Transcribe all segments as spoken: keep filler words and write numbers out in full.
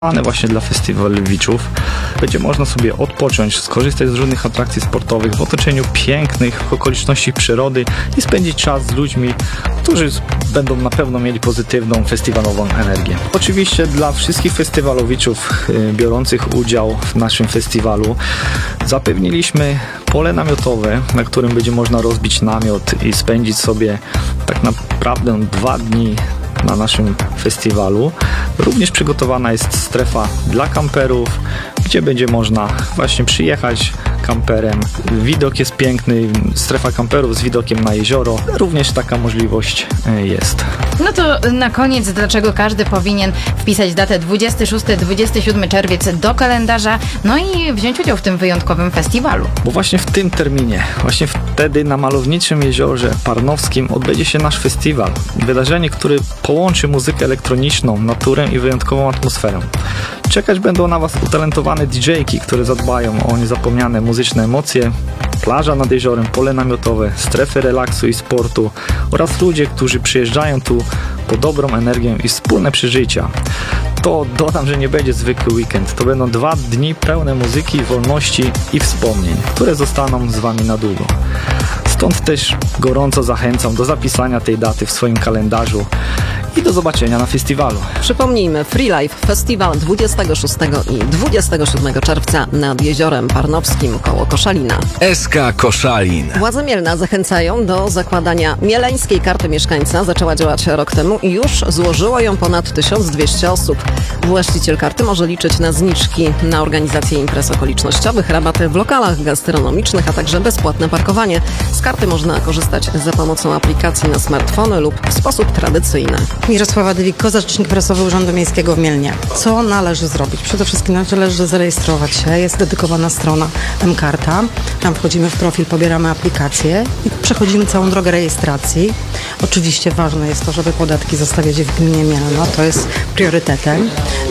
Właśnie dla festiwalowiczów. Będzie można sobie odpocząć, skorzystać z różnych atrakcji sportowych w otoczeniu pięknych okoliczności przyrody i spędzić czas z ludźmi, którzy będą na pewno mieli pozytywną festiwalową energię. Oczywiście dla wszystkich festiwalowiczów biorących udział w naszym festiwalu zapewniliśmy pole namiotowe, na którym będzie można rozbić namiot i spędzić sobie tak naprawdę dwa dni na naszym festiwalu. Również przygotowana jest strefa dla kamperów, gdzie będzie można właśnie przyjechać kamperem. Widok jest piękny, strefa kamperów z widokiem na jezioro. Również taka możliwość jest. No to na koniec, dlaczego każdy powinien wpisać datę dwudziestego szóstego do dwudziestego siódmego czerwca do kalendarza, no i wziąć udział w tym wyjątkowym festiwalu. Bo właśnie w tym terminie, właśnie wtedy na malowniczym jeziorze Parnowskim odbędzie się nasz festiwal. Wydarzenie, które połączy muzykę elektroniczną, naturę i wyjątkową atmosferę. Czekać będą na Was utalentowane didżejki, które zadbają o niezapomniane muzyczne emocje, plaża nad jeziorem, pole namiotowe, strefy relaksu i sportu oraz ludzie, którzy przyjeżdżają tu po dobrą energię i wspólne przeżycia. To dodam, że nie będzie zwykły weekend. To będą dwa dni pełne muzyki, wolności i wspomnień, które zostaną z Wami na długo. Stąd też gorąco zachęcam do zapisania tej daty w swoim kalendarzu i do zobaczenia na festiwalu. Przypomnijmy, Free Life Festiwal dwudziestego szóstego i dwudziestego siódmego czerwca nad Jeziorem Parnowskim koło Koszalina. S K Koszalin. Władze Mielna zachęcają do zakładania mieleńskiej karty mieszkańca. Zaczęła działać rok temu i już złożyło ją ponad tysiąc dwieście osób. Właściciel karty może liczyć na zniżki na organizację imprez okolicznościowych, rabaty w lokalach gastronomicznych, a także bezpłatne parkowanie. Z karty można korzystać za pomocą aplikacji na smartfony lub w sposób tradycyjny. Mirosława Dywikko, rzecznik prasowy Urzędu Miejskiego w Mielnie. Co należy zrobić? Przede wszystkim należy zarejestrować się. Jest dedykowana strona M-Karta. Tam wchodzimy w profil, pobieramy aplikację i przechodzimy całą drogę rejestracji. Oczywiście ważne jest to, żeby podatki zostawiać w gminie Mielno. To jest priorytetem.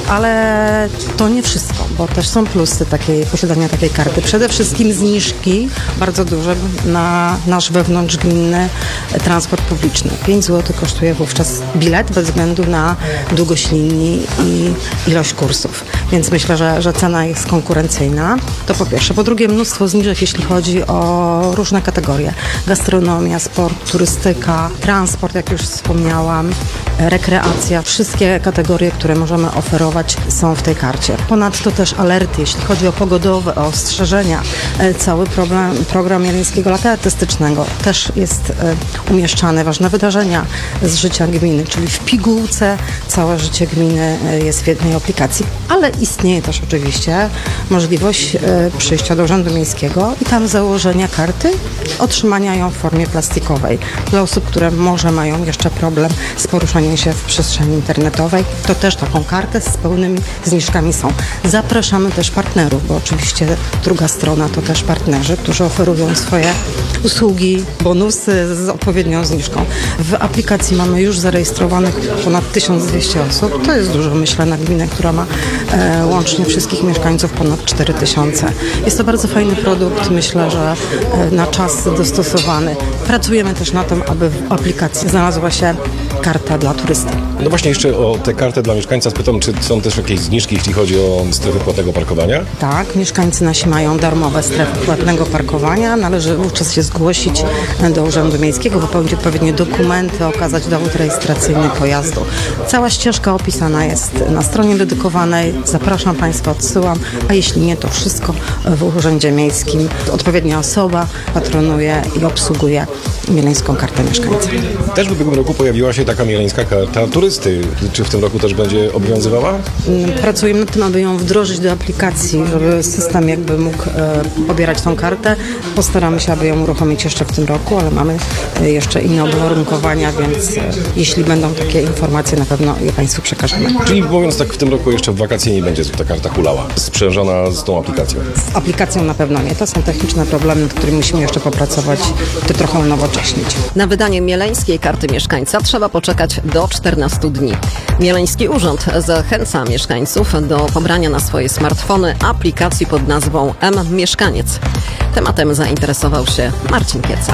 Ale to nie wszystko, bo też są plusy takiej, posiadania takiej karty. Przede wszystkim zniżki bardzo duże na nasz wewnątrzgminny transport publiczny. pięć złotych kosztuje wówczas bilet bez względu na długość linii i ilość kursów. Więc myślę, że, że cena jest konkurencyjna. To po pierwsze. Po drugie, mnóstwo zniżek, jeśli chodzi o różne kategorie. Gastronomia, sport, turystyka, transport, jak już wspomniałam, rekreacja. Wszystkie kategorie, które możemy oferować, są w tej karcie. Ponadto też alerty, jeśli chodzi o pogodowe, o ostrzeżenia. Cały problem, program Mieleńskiego Lata Artystycznego też jest umieszczany. Ważne wydarzenia z życia gminy, czyli w pigułce całe życie gminy jest w jednej aplikacji. Ale istnieje też oczywiście możliwość przyjścia do Urzędu Miejskiego i tam założenia karty, otrzymania ją w formie plastikowej. Dla osób, które może mają jeszcze problem z poruszaniem się w przestrzeni internetowej, to też taką kartę z pełnymi zniżkami są. Zapraszamy też partnerów, bo oczywiście druga strona to też partnerzy, którzy oferują swoje usługi, bonusy z odpowiednią zniżką. W aplikacji mamy już zarejestrowanych ponad tysiąc dwieście osób. To jest dużo, myślę, na gminę, która ma e, łącznie wszystkich mieszkańców ponad cztery tysiące. Jest to bardzo fajny produkt, myślę, że e, na czas dostosowany. Pracujemy też na tym, aby w aplikacji znalazła się karta dla turysty. No właśnie jeszcze o tę kartę dla mieszkańca spytam, czy są też jakieś zniżki, jeśli chodzi o strefy płatnego parkowania? Tak, mieszkańcy nasi mają darmowe strefy płatnego parkowania. Należy wówczas się zgłosić do Urzędu Miejskiego, wypełnić odpowiednie dokumenty, okazać dowód rejestracyjny pojazdu. Cała ścieżka opisana jest na stronie dedykowanej. Zapraszam Państwa, odsyłam, a jeśli nie, to wszystko w Urzędzie Miejskim. Odpowiednia osoba patronuje i obsługuje Mieleńską Kartę Mieszkańca. Też w ubiegłym roku pojawiła się taka mieleńska karta turysty. Czy w tym roku też będzie obowiązywała? Pracujemy nad tym, aby ją wdrożyć do aplikacji, żeby system jakby mógł e, pobierać tą kartę. Postaramy się, aby ją uruchomić jeszcze w tym roku, ale mamy e, jeszcze inne uwarunkowania, więc e, jeśli będą takie informacje, na pewno je Państwu przekażemy. Czyli mówiąc tak, w tym roku jeszcze w wakacje nie będzie ta karta hulała, sprzężona z tą aplikacją? Z aplikacją na pewno nie. To są techniczne problemy, nad którymi musimy jeszcze popracować, to trochę unowocześnić. Na wydanie mieleńskiej karty mieszkańca trzeba poczekać do czternastu dni. Mieleński Urząd zachęca mieszkańców do pobrania na swoje smartfony aplikacji pod nazwą M-Mieszkaniec. Tematem zainteresował się Marcin Kieca.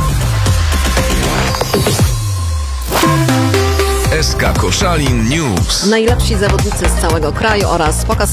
S K Koszalin News. Najlepsi zawodnicy z całego kraju oraz pokaz